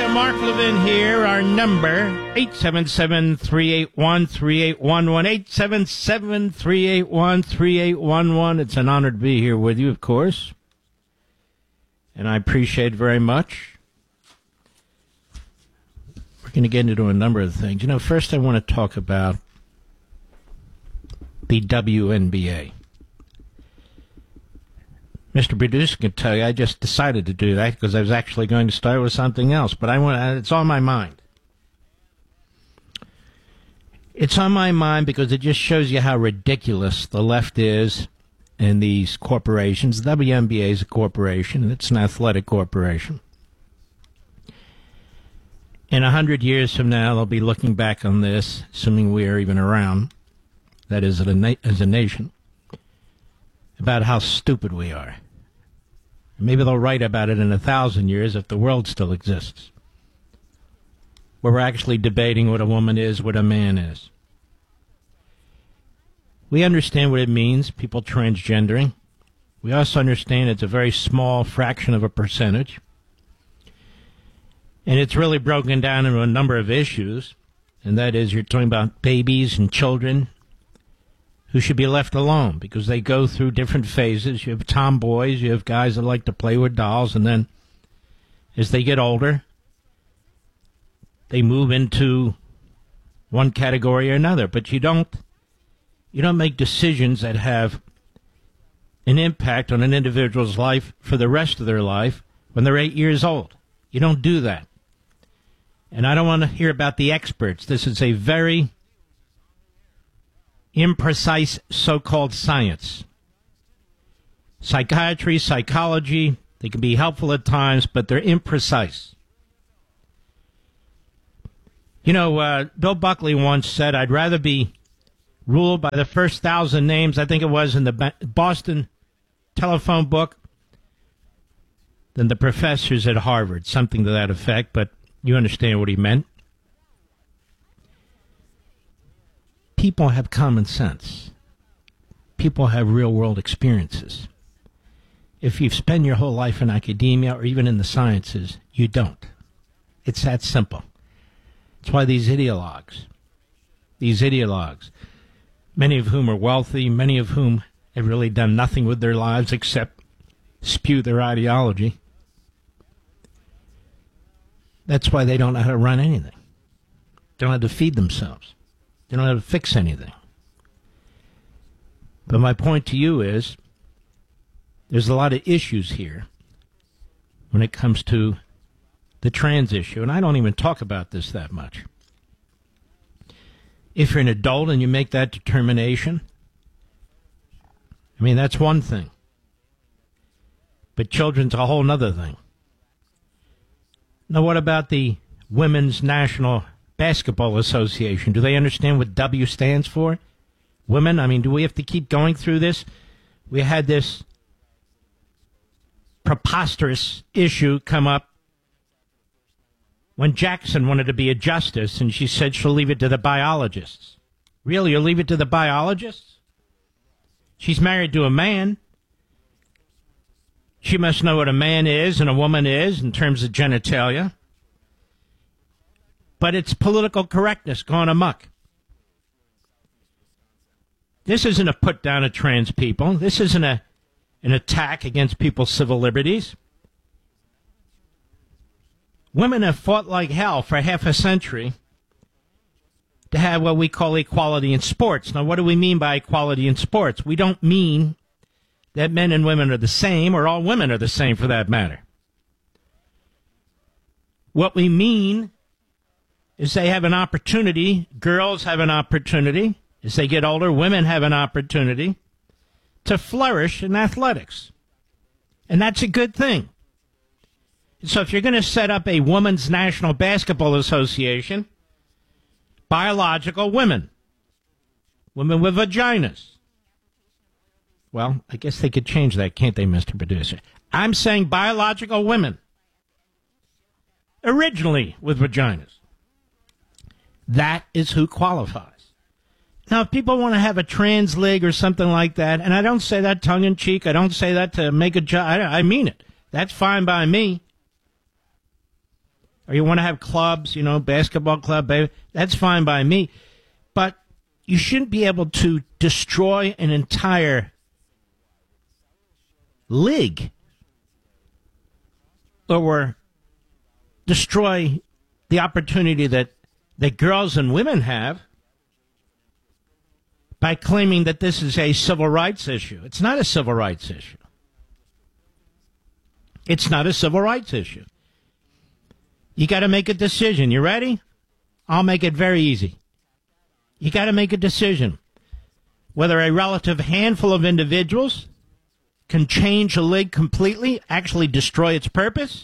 Mark Levin here. Our number, 877-381-3811, 877-381-3811. It's an honor to be here with you, of course. And I appreciate it very much. We're going to get into a number of things. You know, first I want to talk about the WNBA. Mr. Producer can tell you I just decided to do that because I was actually going to start with something else, but it's on my mind. It's on my mind because it just shows you how ridiculous the left is in these corporations. The WNBA is a corporation. It's an athletic corporation. In 100 years from now, they'll be looking back on this, assuming we are even around, that is, as a nation, about how stupid we are. Maybe they'll write about it in 1,000 years if the world still exists, where we're actually debating what a woman is, what a man is. We understand what it means, people transgendering. We also understand it's a very small fraction of a percentage. And it's really broken down into a number of issues, and that is you're talking about babies and children who should be left alone because they go through different phases. You have tomboys, you have guys that like to play with dolls, and then as they get older, they move into one category or another. But you don't make decisions that have an impact on an individual's life for the rest of their life when they're 8 years old. You don't do that. And I don't want to hear about the experts. This is a very imprecise so-called science. Psychiatry, psychology, they can be helpful at times, but they're imprecise. You know, Bill Buckley once said, I'd rather be ruled by the first 1,000 names, I think it was in the Boston telephone book, than the professors at Harvard, something to that effect, but you understand what he meant. People have common sense. People have real-world experiences. If you've spent your whole life in academia or even in the sciences, you don't. It's that simple. That's why these ideologues, many of whom are wealthy, many of whom have really done nothing with their lives except spew their ideology, that's why they don't know how to run anything. They don't know how to feed themselves. They don't know how to fix anything. But my point to you is there's a lot of issues here when it comes to the trans issue, and I don't even talk about this that much. If you're an adult and you make that determination, I mean, that's one thing. But children's a whole other thing. Now, what about the Women's National Basketball Association? Do they understand what W stands for? Women? I mean, do we have to keep going through this? We had this preposterous issue come up when Jackson wanted to be a justice, and she said she'll leave it to the biologists. Really? You'll leave it to the biologists? She's married to a man. She must know what a man is and a woman is in terms of genitalia. But it's political correctness gone amok. This isn't a put down of trans people. This isn't an attack against people's civil liberties. Women have fought like hell for half a century to have what we call equality in sports. Now, what do we mean by equality in sports? We don't mean that men and women are the same, or all women are the same for that matter. What we mean is they have an opportunity, girls have an opportunity, as they get older, women have an opportunity to flourish in athletics. And that's a good thing. So if you're going to set up a Women's National Basketball Association, biological women with vaginas. Well, I guess they could change that, can't they, Mr. Producer? I'm saying biological women, originally with vaginas. That is who qualifies. Now, if people want to have a trans league or something like that, and I don't say that tongue-in-cheek, I don't say that to make a joke, I mean it. That's fine by me. or you want to have clubs, basketball club, baby, that's fine by me. But you shouldn't be able to destroy an entire league or destroy the opportunity that girls and women have by claiming that this is a civil rights issue. It's not a civil rights issue. It's not a civil rights issue. You got to make a decision. You ready? I'll make it very easy. You got to make a decision whether a relative handful of individuals can change a league completely, actually destroy its purpose,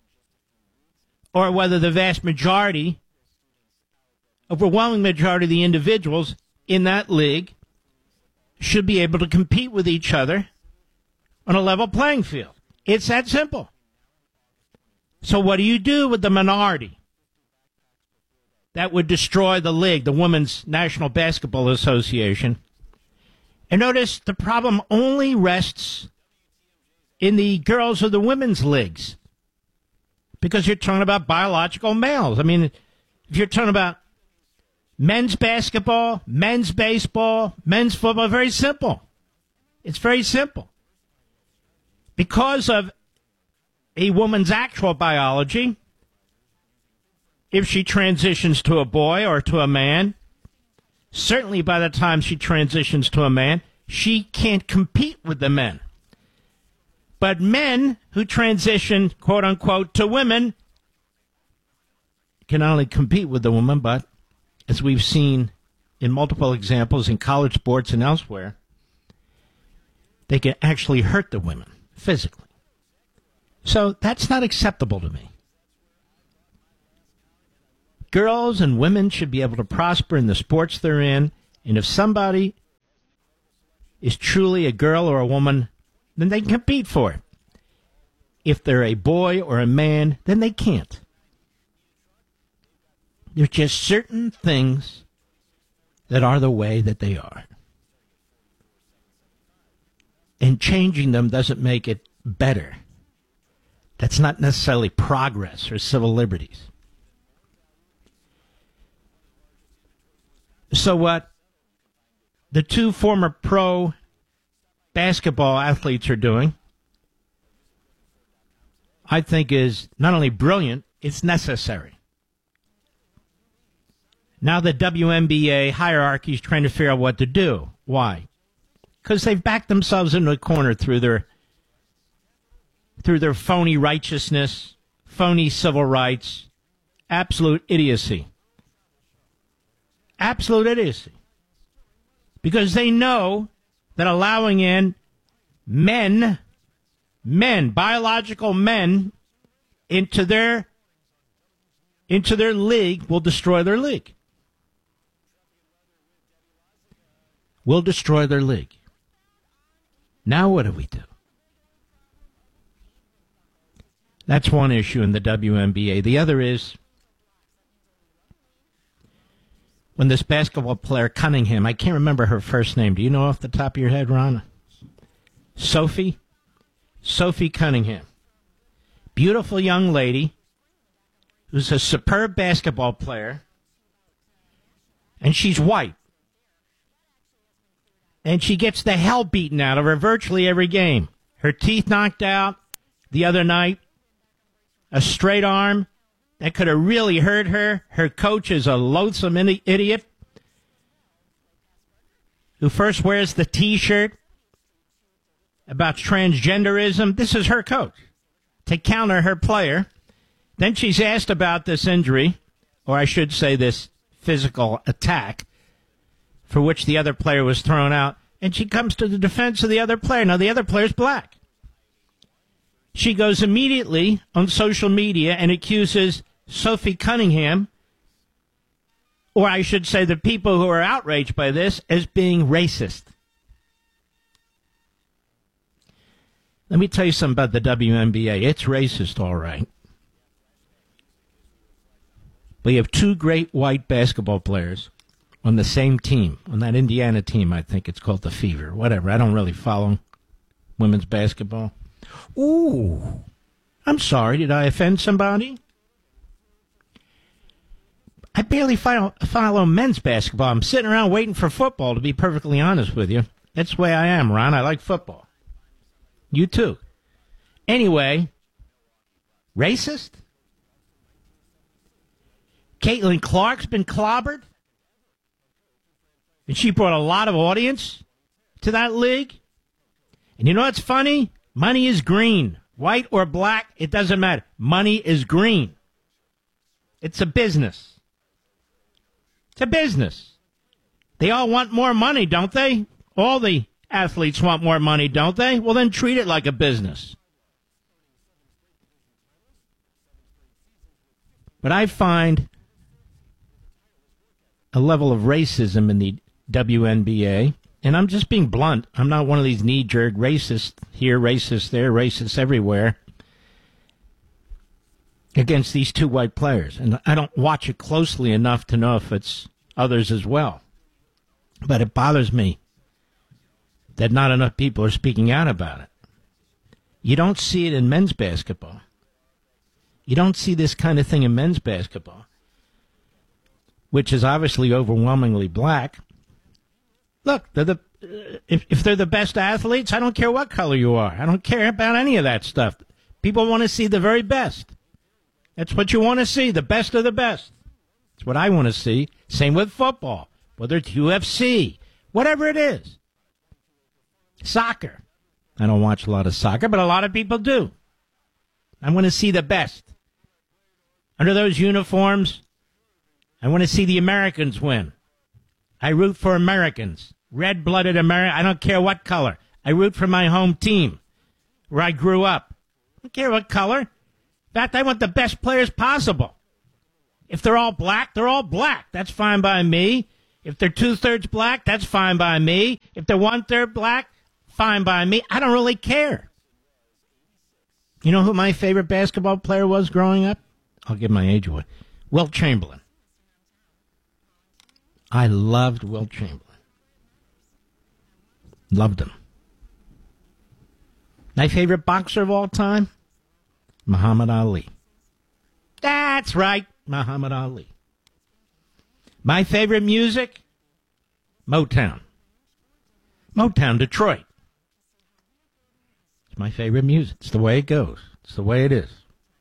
or whether the vast majority, overwhelming majority of the individuals in that league should be able to compete with each other on a level playing field. It's that simple. So what do you do with the minority that would destroy the league, the Women's National Basketball Association? And notice the problem only rests in the girls or the women's leagues, because you're talking about biological males. I mean, if you're talking about men's basketball, men's baseball, men's football, very simple. It's very simple. Because of a woman's actual biology, if she transitions to a boy or to a man, certainly by the time she transitions to a man, she can't compete with the men. But men who transition, quote unquote, to women can not only compete with the woman, but as we've seen in multiple examples in college sports and elsewhere, they can actually hurt the women physically. So that's not acceptable to me. Girls and women should be able to prosper in the sports they're in, and if somebody is truly a girl or a woman, then they can compete for it. If they're a boy or a man, then they can't. There's just certain things that are the way that they are. And changing them doesn't make it better. That's not necessarily progress or civil liberties. So what the two former pro basketball athletes are doing, I think, is not only brilliant, it's necessary. Now the WNBA hierarchy is trying to figure out what to do. Why? Because they've backed themselves into a corner through their phony righteousness, phony civil rights, absolute idiocy. Absolute idiocy. Because they know that allowing in men, biological men, into their league will destroy their league. Will destroy their league. Now what do we do? That's one issue in the WNBA. The other is when this basketball player, Cunningham, I can't remember her first name. Do you know off the top of your head, Ron? Sophie Cunningham. Beautiful young lady who's a superb basketball player, and she's white. And she gets the hell beaten out of her virtually every game. Her teeth knocked out the other night. A straight arm that could have really hurt her. Her coach is a loathsome idiot who first wears the T-shirt about transgenderism. This is her coach to counter her player. Then she's asked about this injury, or I should say this physical attack, for which the other player was thrown out, and she comes to the defense of the other player. Now, the other player's black. She goes immediately on social media and accuses Sophie Cunningham, or I should say the people who are outraged by this, as being racist. Let me tell you something about the WNBA. It's racist, all right. We have two great white basketball players on the same team, on that Indiana team. I think it's called the Fever, whatever. I don't really follow women's basketball. Ooh, I'm sorry. Did I offend somebody? barely follow men's basketball. I'm sitting around waiting for football, to be perfectly honest with you. That's the way I am, Ron. I like football. You too. Anyway, racist? Caitlin Clark's been clobbered? And she brought a lot of audience to that league? And you know what's funny? Money is green. White or black, it doesn't matter. Money is green. It's a business. It's a business. They all want more money, don't they? All the athletes want more money, don't they? Well, then treat it like a business. But I find a level of racism in the WNBA, and I'm just being blunt. I'm not one of these knee-jerk racists here, racist there, racists everywhere, against these two white players. And I don't watch it closely enough to know if it's others as well. But it bothers me that not enough people are speaking out about it. You don't see it in men's basketball. You don't see this kind of thing in men's basketball, which is obviously overwhelmingly black. Look, if they're the best athletes, I don't care what color you are. I don't care about any of that stuff. People want to see the very best. That's what you want to see, the best of the best. That's what I want to see. Same with football, whether it's UFC, whatever it is. Soccer. I don't watch a lot of soccer, but a lot of people do. I want to see the best. Under those uniforms, I want to see the Americans win. I root for Americans. Red-blooded America. I don't care what color. I root for my home team, where I grew up. I don't care what color. In fact, I want the best players possible. If they're all black, they're all black. That's fine by me. If they're two-thirds black, that's fine by me. If they're one-third black, fine by me. I don't really care. You know who my favorite basketball player was growing up? I'll give my age away. Wilt Chamberlain. I loved Wilt Chamberlain. Loved him. My favorite boxer of all time? Muhammad Ali. That's right, Muhammad Ali. My favorite music? Motown. Motown, Detroit. It's my favorite music. It's the way it goes. It's the way it is.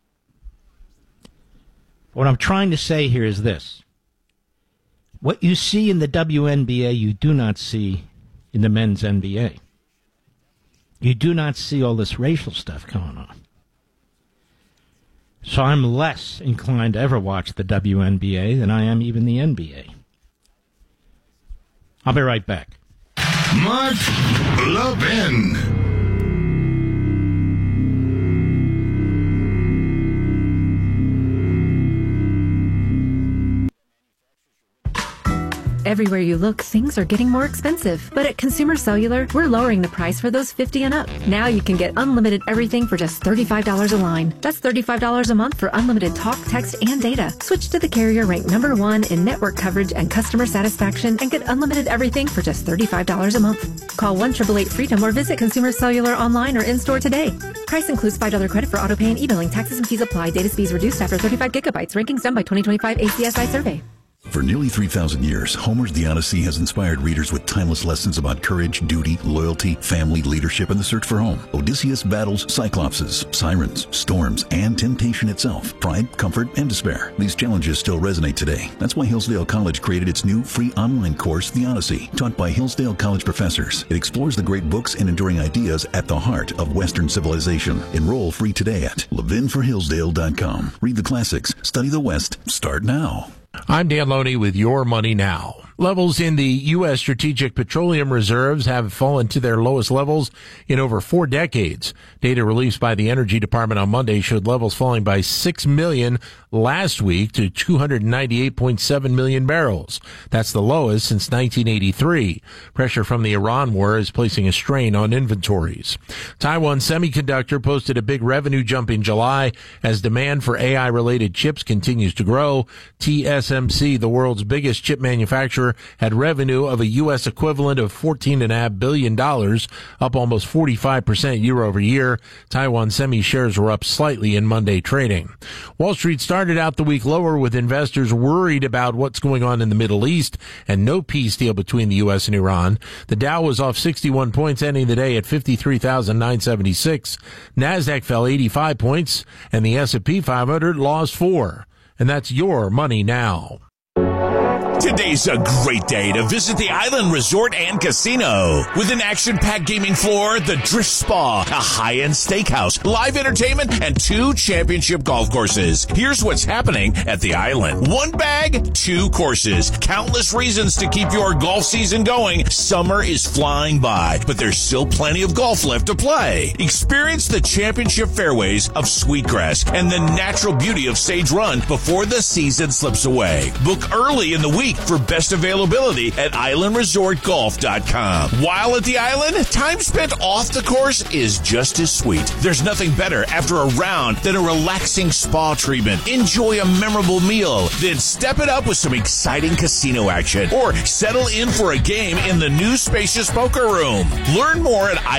What I'm trying to say here is this. What you see in the WNBA, you do not see in the men's NBA. You do not see all this racial stuff going on. So I'm less inclined to ever watch the WNBA than I am even the NBA. I'll be right back. Mark Levin. Everywhere you look, things are getting more expensive. But at Consumer Cellular, we're lowering the price for those 50 and up. Now you can get unlimited everything for just $35 a line. That's $35 a month for unlimited talk, text, and data. Switch to the carrier ranked #1 in network coverage and customer satisfaction and get unlimited everything for just $35 a month. Call 1-888-FREEDOM or visit Consumer Cellular online or in-store today. Price includes $5 credit for auto pay and e-billing. Taxes and fees apply. Data speeds reduced after 35 gigabytes. Rankings done by 2025 ACSI survey. For nearly 3,000 years, Homer's The Odyssey has inspired readers with timeless lessons about courage, duty, loyalty, family, leadership, and the search for home. Odysseus battles cyclopses, sirens, storms, and temptation itself, pride, comfort, and despair. These challenges still resonate today. That's why Hillsdale College created its new free online course, The Odyssey, taught by Hillsdale College professors. It explores the great books and enduring ideas at the heart of Western civilization. Enroll free today at levinforhillsdale.com. Read the classics, study the West, start now. I'm Dan Loney with Your Money Now. Levels in the U.S. Strategic Petroleum Reserves have fallen to their lowest levels in over 4 decades. Data released by the Energy Department on Monday showed levels falling by 6 million last week to 298.7 million barrels. That's the lowest since 1983. Pressure from the Iran war is placing a strain on inventories. Taiwan Semiconductor posted a big revenue jump in July as demand for AI-related chips continues to grow. TSMC, the world's biggest chip manufacturer, quarter had revenue of a U.S. equivalent of $14.5 billion, up almost 45% year over year. Taiwan Semi shares were up slightly in Monday trading. Wall Street started out the week lower with investors worried about what's going on in the Middle East and no peace deal between the U.S. and Iran. The Dow was off 61 points, ending the day at 53,976. NASDAQ fell 85 points, and the S&P 500 lost 4. And that's your money now. Today's a great day to visit the Island Resort and Casino. With an action-packed gaming floor, the Drift Spa, a high-end steakhouse, live entertainment, and 2 championship golf courses. Here's what's happening at the Island. 1 bag, 2 courses. Countless reasons to keep your golf season going. Summer is flying by, but there's still plenty of golf left to play. Experience the championship fairways of Sweetgrass and the natural beauty of Sage Run before the season slips away. Book early in the week for best availability at islandresortgolf.com. While at the island, time spent off the course is just as sweet. There's nothing better after a round than a relaxing spa treatment. Enjoy a memorable meal, then step it up with some exciting casino action or settle in for a game in the new spacious poker room. Learn more at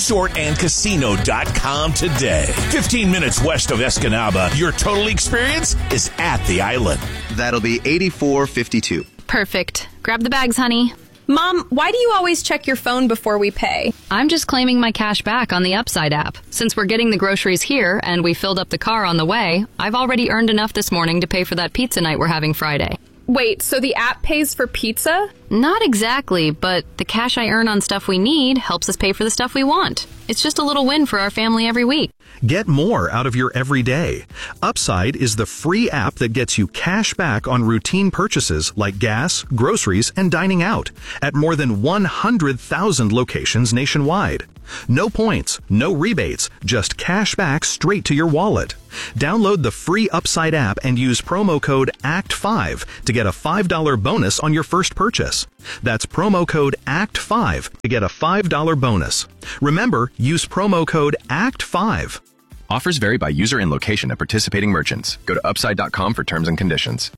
islandresortandcasino.com today. 15 minutes west of Escanaba, your total experience is at the island. That'll be $84.52. Perfect. Grab the bags, honey. Mom, why do you always check your phone before we pay? I'm just claiming my cash back on the Upside app. Since we're getting the groceries here and we filled up the car on the way, I've already earned enough this morning to pay for that pizza night we're having Friday. Wait, so the app pays for pizza? Not exactly, but the cash I earn on stuff we need helps us pay for the stuff we want. It's just a little win for our family every week. Get more out of your everyday. Upside is the free app that gets you cash back on routine purchases like gas, groceries, and dining out at more than 100,000 locations nationwide. No points, no rebates, just cash back straight to your wallet. Download the free Upside app and use promo code ACT5 to get a $5 bonus on your first purchase. That's promo code ACT5 to get a $5 bonus. Remember, use promo code ACT5. Offers vary by user and location at participating merchants. Go to upside.com for terms and conditions.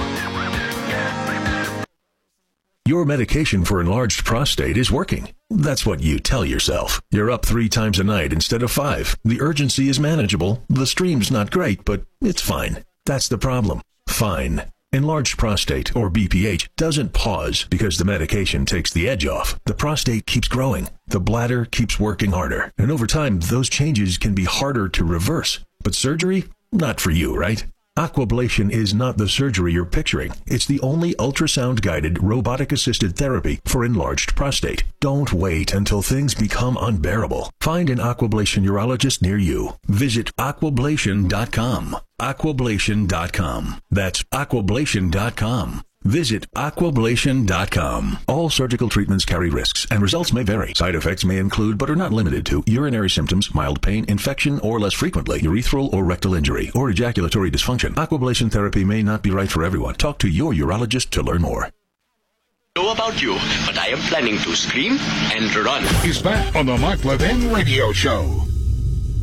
Your medication for enlarged prostate is working. That's what you tell yourself. You're up 3 times a night instead of 5. The urgency is manageable. The stream's not great, but it's fine. That's the problem. Fine. Enlarged prostate, or BPH, doesn't pause because the medication takes the edge off. The prostate keeps growing. The bladder keeps working harder. And over time, those changes can be harder to reverse. But surgery? Not for you, right? Aquablation is not the surgery you're picturing. It's the only ultrasound-guided, robotic-assisted therapy for enlarged prostate. Don't wait until things become unbearable. Find an Aquablation urologist near you. Visit aquablation.com. Aquablation.com. That's aquablation.com. Visit aquablation.com. All surgical treatments carry risks, and results may vary. Side effects may include, but are not limited to, urinary symptoms, mild pain, infection, or less frequently, urethral or rectal injury, or ejaculatory dysfunction. Aquablation therapy may not be right for everyone. Talk to your urologist to learn more. Know about you, but I am planning to scream and run. He's back on the Mark Levin Radio Show.